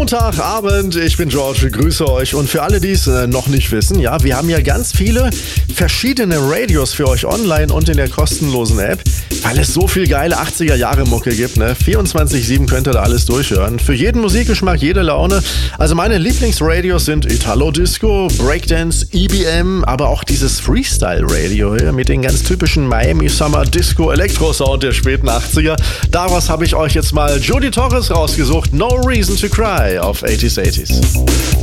Montagabend, ich bin George, grüße euch. Und für alle, die es noch nicht wissen, ja, wir haben ja ganz viele verschiedene Radios für euch online und in der kostenlosen App, weil es so viel geile 80er-Jahre-Mucke gibt, ne? 24/7 könnt ihr da alles durchhören. Für jeden Musikgeschmack, jede Laune. Also meine Lieblingsradios sind Italo-Disco, Breakdance, EBM, aber auch dieses Freestyle-Radio hier mit den ganz typischen Miami Summer Disco Elektro-Sound der späten 80er. Daraus habe ich euch jetzt mal Jody Torres rausgesucht. No Reason to Cry auf 80s.